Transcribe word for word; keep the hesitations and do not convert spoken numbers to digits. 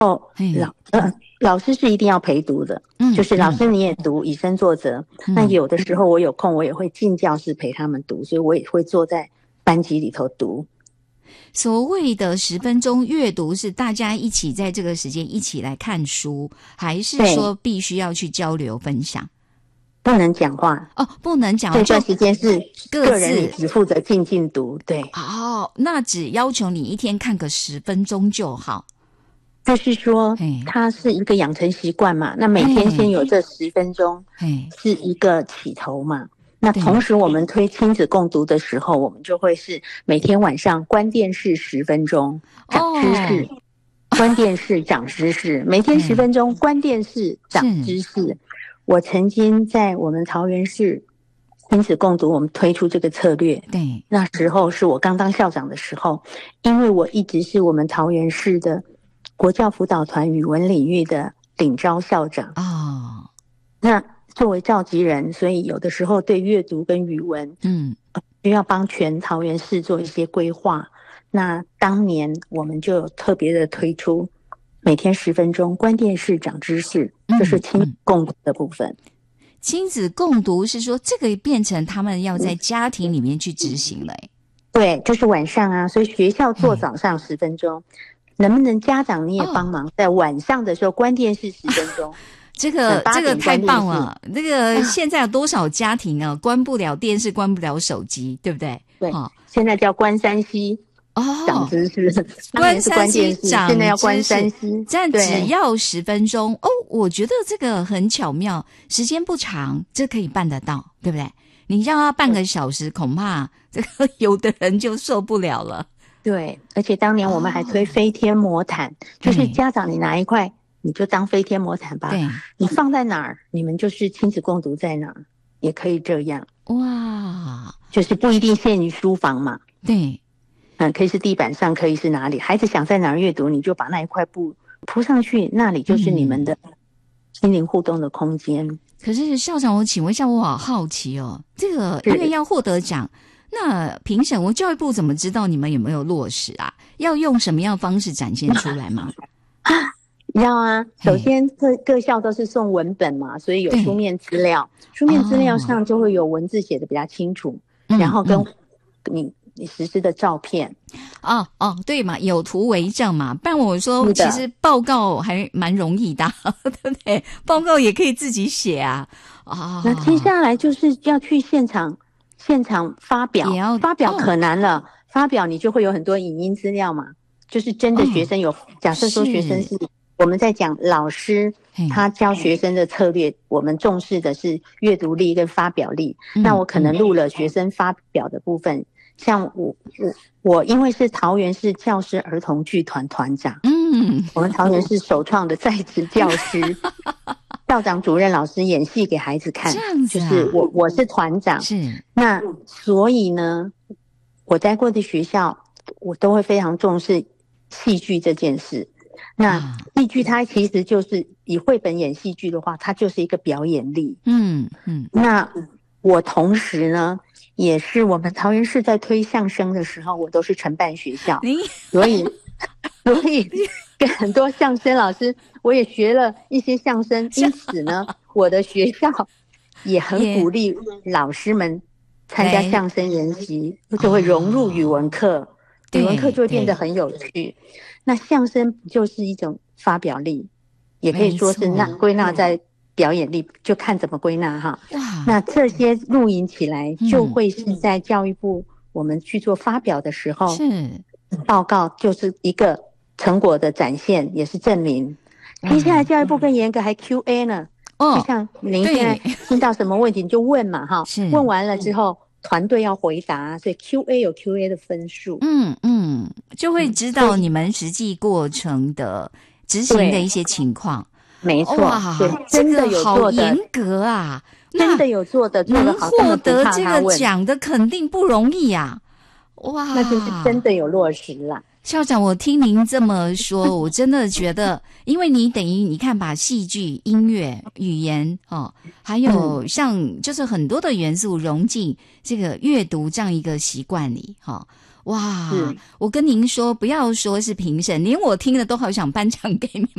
老呃老师是一定要陪读的，嗯，就是老师你也读，以身作则。嗯、那有的时候我有空，我也会进教室陪他们读，所以我也会坐在班级里头读。 所谓的十分钟阅读是大家一起在这个时间一起来看书，还是说必须要去交流分享？ 不能讲话哦，不能讲话。 这段时间是个人，你只负责静静读。对， 哦，那只要求你一天看个十分钟就好。 就是说，它是一个养成习惯嘛。那每天先有这十分钟，是一个起头嘛。那同时我们推亲子共读的时候，我们就会是每天晚上关电视十分钟，长知识。哦、关电视长知识，每天十分钟关电视长知识。我曾经在我们桃园市亲子共读，我们推出这个策略。 对， 那时候是我刚当校长的时候，因为我一直是我们桃园市的国教辅导团语文领域的领招校长。 哦， 那作为召集人，所以有的时候对阅读跟语文，嗯，需要帮全桃园市做一些规划。那当年我们就特别的推出每天十分钟关电视长知识，这是亲子共读的部分。嗯嗯、亲子共读是说这个变成他们要在家庭里面去执行了、欸。 对，就是晚上啊，所以学校做早上十分钟，能不能家长你也帮忙，在晚上的时候关电视十分钟？ 这个这个太棒了！那个现在有多少家庭啊，关不了电视，关不了手机，对不对？ 对，哦、现在叫关三 C。 哦， 长知识， 关三 C 长知识， 现在要关三 C， 但只要十分钟哦。我觉得这个很巧妙，时间不长，这可以办得到，对不对？你让他半个小时，恐怕这个有的人就受不了了。 对，而且当年我们还推飞天魔毯，哦、就是家长你拿一块，你就当飞天魔毯吧，对，你放在哪儿，你们就是亲子共读在哪儿，也可以这样。 哇， 就是不一定限于书房嘛。 对。 嗯，可以是地板上，可以是哪里，孩子想在哪儿阅读，你就把那一块布铺上去，那里就是你们的心灵互动的空间。嗯、 可是校长，我请问一下，我好好奇哦，这个因为要获得奖，那评审，我教育部怎么知道你们有没有落实啊？要用什么样的方式展现出来吗？ 要啊，首先各各校都是送文本嘛，所以有书面资料，书面资料上就会有文字写的比较清楚，哦、然后跟你。你实施的照片哦哦，对嘛，有图为证嘛。不然我说，其实报告还蛮容易的，对不对？报告也可以自己写啊。啊、哦， 那接下来就是要去现场，现场发表，也要发表可难了。哦、发表你就会有很多影音资料嘛，就是真的学生有，哦、假设说学生是我们在讲老师他教学生的策略，我们重视的是阅读力跟发表力。嗯、那我可能录了学生发表的部分。像我我我因为是桃园市教师儿童剧团团长，嗯，我们桃园市首创的在职教师，校长、主任、老师演戏给孩子看， 这样子、啊、 就是我我是团长， 是那所以呢，我待过的学校，我都会非常重视戏剧这件事。那戏剧它其实就是以绘本演戏剧的话，它就是一个表演力，嗯嗯，那我同时呢。也是我们桃园市在推相声的时候，我都是承办学校，所以所以跟很多相声老师，我也学了一些相声，因此呢，我的学校也很鼓励老师们参加相声研习，就会融入语文课，语文课就会变得很有趣。那相声就是一种发表力，也可以说是那归纳在。表演力就看怎么归纳哈，那这些录影起来就会是在教育部我们去做发表的时候，是报告就是一个成果的展现，也是证明。接下来教育部更严格，还 Q A 呢。哦，就像您现在听到什么问题你就问嘛哈，问完了之后团队要回答，所以 Q A 有 Q A 的分数。 嗯嗯，就会知道你们实际过程的执行的一些情况。 没错， 哇， 真的有做的， 好严格啊！ 真的有做的，做的好， 能获得这个奖的肯定不容易啊！哇， 那就是真的有落实啦。 校长，我听您这么说，我真的觉得，因为你等于你看把戏剧、音乐、语言哦，还有像就是很多的元素融进这个阅读这样一个习惯里哈、哦。 哇，我跟您说，不要说是评审，连我听了都好想颁奖给你们。